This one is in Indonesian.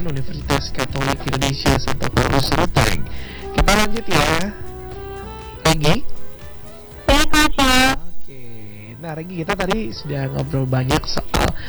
Universitas Katolik Indonesia Santa Cruz Ruteng. Kita lanjut ya, Regi. Ya, Kak. Oke, nah Regi, kita tadi sudah ngobrol banyak soal